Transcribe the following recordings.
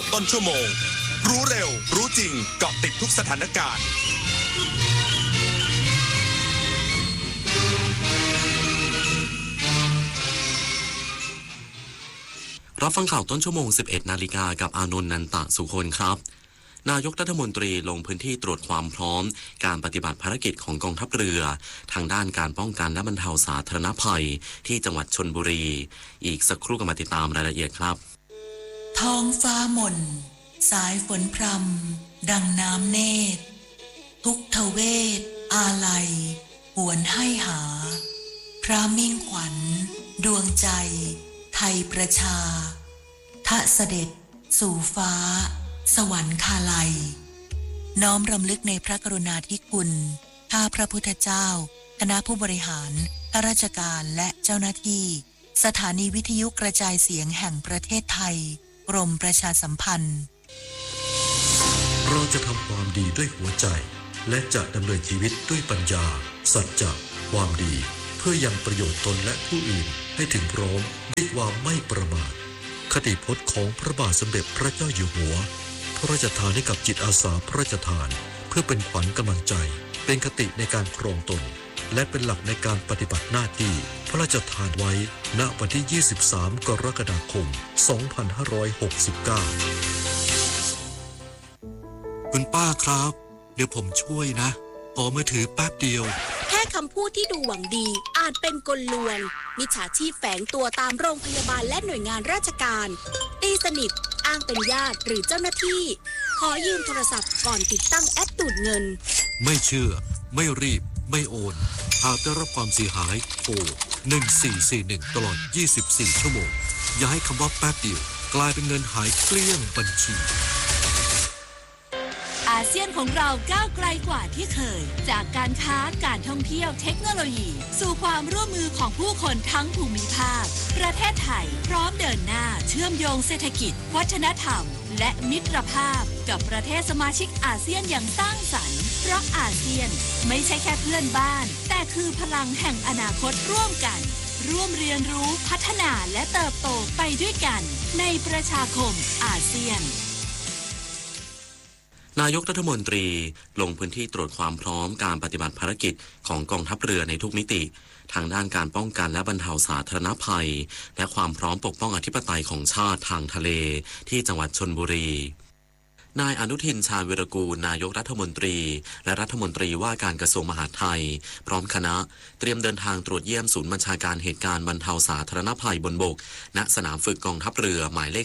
ต้นชั่วโมงรู้เร็วรู้จริงเกาะติดทุกสถานการณ์รับฟังข่าวต้นชั่วโมง 11 นาฬิกากับอานนท์ นันตะสุคนครับนายกรัฐมนตรีลงพื้นที่ตรวจความพร้อมการปฏิบัติภารกิจของกองทัพเรือทางด้านการป้องกันและบรรเทาสาธารณภัยที่จังหวัดชลบุรีอีกสักครู่ก็มาติดตามรายละเอียดครับท้องฟ้าหม่นสายฝนพรำดังน้ำเนตรทุกทเวทอาลัยหวนให้หาพระมิ่งขวัญดวงใจไทยประชาทะเสด็จสู่ฟ้าสวรรคาลัยน้อมรำลึกในพระกรุณาธิคุณข้าพระพุทธเจ้าคณะผู้บริหารข้าราชการและเจ้าหน้าที่สถานีวิทยุกระจายเสียงแห่งประเทศไทยกรมประชาสัมพันธ์เราจะทำความดีด้วยหัวใจและจะดำเนินชีวิตด้วยปัญญาสัจจะความดีเพื่อยังประโยชน์ตนและผู้อื่นให้ถึงพร้อมด้วยความไม่ประมาทคติพจน์ของพระบาทสมเด็จพระเจ้าอยู่หัวพระราชทานให้กับจิตอาสาพระราชทานเพื่อเป็นขวัญกำลังใจเป็นคติในการครองตนและเป็นหลักในการปฏิบัติหน้าที่พระราชทานไว้ณวันที่ 23 กรกฎาคม 2569 คุณป้าครับเดี๋ยวผมช่วยนะขอมือถือแป๊บเดียวแค่คำพูดที่ดูหวังดีอาจเป็นกลลวงมิจฉาชีพแฝงตัวตามโรงพยาบาลและหน่วยงานราชการตีสนิทอ้างเป็นญาติหรือเจ้าหน้าที่ขอยืมโทรศัพท์ก่อนติดตั้งแอปดูดเงินไม่เชื่อไม่รีบไม่โอนหากได้รับความเสียหายโทร1441ตลอด24ชั่วโมงอย่าให้คำว่าแป๊บเดียวกลายเป็นเงินหายเกลี้ยงบัญชีอาเซียนของเราก้าวไกลกว่าที่เคยจากการค้าการท่องเที่ยวเทคโนโลยีสู่ความร่วมมือของผู้คนทั้งภูมิภาคประเทศไทยพร้อมเดินหน้าเชื่อมโยงเศรษฐกิจวัฒนธรรมและมิตรภาพกับประเทศสมาชิกอาเซียนอย่างสร้างสรรค์เพราะอาเซียนไม่ใช่แค่เพื่อนบ้านแต่คือพลังแห่งอนาคตร่วมกันร่วมเรียนรู้พัฒนาและเติบโตไปด้วยกันในประชาคมอาเซียนนายกรัฐมนตรีลงพื้นที่ตรวจความพร้อมการปฏิบัติภารกิจของกองทัพเรือในทุกมิติทางด้านการป้องกันและบรรเทาสาธารณภัยและความพร้อมปกป้องอธิปไตยของชาติทางทะเลที่จังหวัดชลบุรีนายอนุทินชาญวิรากูลนายกรัฐมนตรีและรัฐมนตรีว่าการกระทรวงมหาดไทยพร้อมคณะเตรียมเดินทางตรวจเยี่ยมศูนย์บัญชาการเหตุการณ์บรรเทาสาธารณภัยบนบกณสนามฝึกกองทัพเรือหมายเลข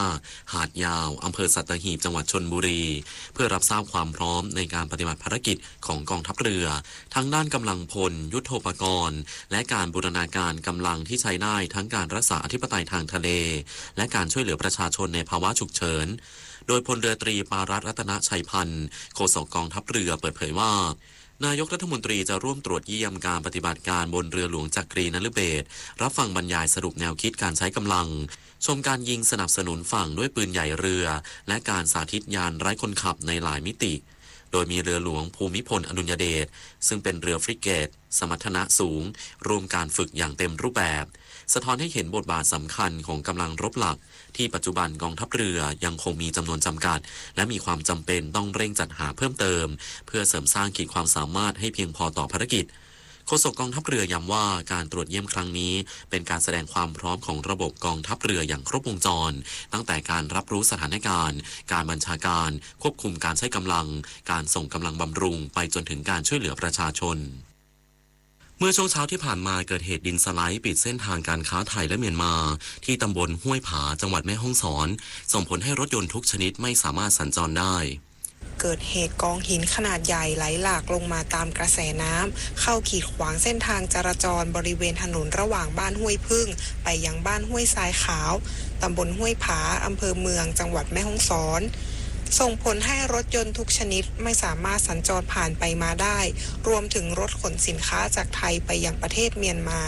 15 หาดยาวอำเภอสัตหีบจังหวัดชลบุรีเพื่อรับทราบความพร้อมในการปฏิบัติภารกิจของกองทัพเรือทั้งด้านกำลังพลยุทโธปกรณ์และการบูรณาการกำลังที่ใช้ได้ทั้งการรักษาอธิปไตยทางทะเลและการช่วยเหลือประชาชนในภาวะฉุกเฉินโดยพลเรือตรีปารัตน์รัตนชัยพันธ์โฆษกกองทัพเรือเปิดเผยว่านายกรัฐมนตรีจะร่วมตรวจเยี่ยมการปฏิบัติการบนเรือหลวงจักรีนฤเบศรรับฟังบรรยายสรุปแนวคิดการใช้กำลังชมการยิงสนับสนุนฝั่งด้วยปืนใหญ่เรือและการสาธิตยานไร้คนขับในหลายมิติโดยมีเรือหลวงภูมิพลอดุลยเดชซึ่งเป็นเรือฟริเกตสมรรถนะสูงรวมการฝึกอย่างเต็มรูปแบบสะท้อนให้เห็นบทบาทสำคัญของกำลังรบหลักที่ปัจจุบันกองทัพเรือยังคงมีจำนวนจำกัดและมีความจำเป็นต้องเร่งจัดหาเพิ่มเติมเพื่อเสริมสร้างขีดความสามารถให้เพียงพอต่อภารกิจโฆษกกองทัพเรือย้ำว่าการตรวจเยี่ยมครั้งนี้เป็นการแสดงความพร้อมของระบบกองทัพเรืออย่างครบวงจรตั้งแต่การรับรู้สถานการณ์การบัญชาการควบคุมการใช้กำลังการส่งกำลังบำรุงไปจนถึงการช่วยเหลือประชาชนเมื่อช่วงเช้าที่ผ่านมาเกิดเหตุดินสไลด์ปิดเส้นทางการค้าไทยและเมียนมาที่ตำบลห้วยผาจังหวัดแม่ฮ่องสอนส่งผลให้รถยนต์ทุกชนิดไม่สามารถสัญจรได้เกิดเหตุกองหินขนาดใหญ่ไหลหลากลงมาตามกระแสน้ำเข้าขีดขวางเส้นทางจราจรบริเวณถนนระหว่างบ้านห้วยพึ่งไปยังบ้านห้วยทรายขาวตำบลห้วยผาอำเภอเมืองจังหวัดแม่ฮ่องสอนส่งผลให้รถยนต์ทุกชนิดไม่สามารถสัญจรผ่านไปมาได้รวมถึงรถขนสินค้าจากไทยไปยังประเทศเมียนมา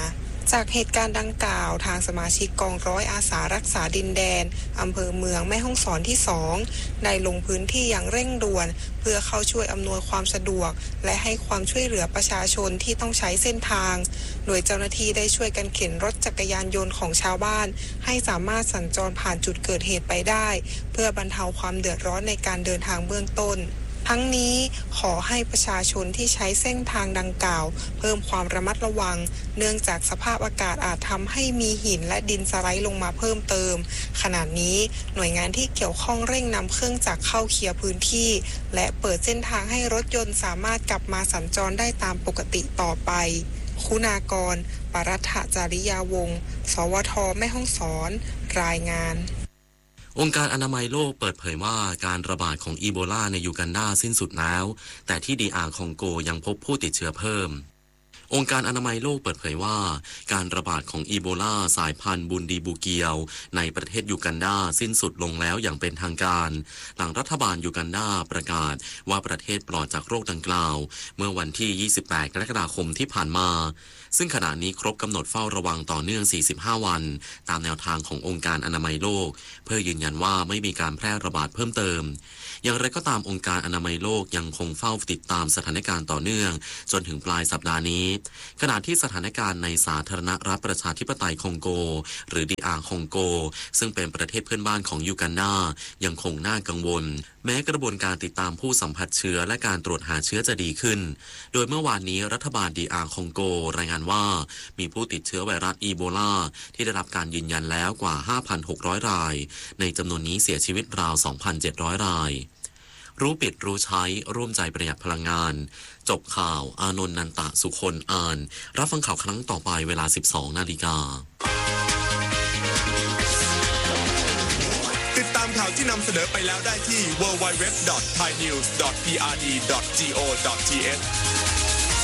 จากเหตุการณ์ดังกล่าวทางสมาชิกกองร้อยอาสารักษาดินแดนอำเภอเมืองแม่ฮ่องสอนที่2ได้ลงพื้นที่อย่างเร่งด่วนเพื่อเข้าช่วยอำนวยความสะดวกและให้ความช่วยเหลือประชาชนที่ต้องใช้เส้นทางโดยเจ้าหน้าที่ได้ช่วยกันเข็นรถจักรยานยนต์ของชาวบ้านให้สามารถสัญจรผ่านจุดเกิดเหตุไปได้เพื่อบรรเทาความเดือดร้อนในการเดินทางเบื้องต้นทั้งนี้ขอให้ประชาชนที่ใช้เส้นทางดังกล่าวเพิ่มความระมัดระวังเนื่องจากสภาพอากาศอาจทำให้มีหินและดินสไลด์ลงมาเพิ่มเติมขณะนี้หน่วยงานที่เกี่ยวข้องเร่งนำเครื่องจักรเข้าเคลียร์พื้นที่และเปิดเส้นทางให้รถยนต์สามารถกลับมาสัญจรได้ตามปกติต่อไปคุณากร ปรัฐจาริยาวงศ์สวทแม่ฮ่องสอนรายงานองค์การอนามัยโลกเปิดเผยว่าการระบาดของอีโบลาในยูกันดาสิ้นสุดแล้วแต่ที่DRคองโกยังพบผู้ติดเชื้อเพิ่มองค์การอนามัยโลกเปิดเผยว่าการระบาดของอีโบลาสายพันธุ์บุนดีบูเกียวในประเทศยูกันดาสิ้นสุดลงแล้วอย่างเป็นทางการหลังรัฐบาลยูกันดาประกาศว่าประเทศปลอดจากโรคดังกล่าวเมื่อวันที่28กรกฎาคมที่ผ่านมาซึ่งขณะนี้ครบกำหนดเฝ้าระวังต่อเนื่อง45วันตามแนวทางขององค์การอนามัยโลกเพื่อยืนยันว่าไม่มีการแพร่ระบาดเพิ่มเติมอย่างไรก็ตามองค์การอนามัยโลกยังคงเฝ้าติดตามสถานการณ์ต่อเนื่องจนถึงปลายสัปดาห์นี้ขณะที่สถานการณ์ในสาธารณรัฐประชาธิปไตยคองโกหรือDRคองโกซึ่งเป็นประเทศเพื่อนบ้านของยูกันดายังคงน่ากังวลแม้กระบวนการติดตามผู้สัมผัสเชื้อและการตรวจหาเชื้อจะดีขึ้นโดยเมื่อวานนี้รัฐบาลDRคองโกรายงานว่ามีผู้ติดเชื้อไวรัสอีโบลาที่ได้รับการยืนยันแล้วกว่า 5,600 รายในจำนวนนี้เสียชีวิตราว 2,700 รายรู้ปิดรู้ใช้ร่วมใจประหยัดพลังงานจบข่าวอานนท์นันตะสุคนอ่านรับฟังข่าวครั้งต่อไปเวลา 12 นาฬิกาติดตามข่าวที่นำเสนอไปแล้วได้ที่ www.thainews.prd.go.th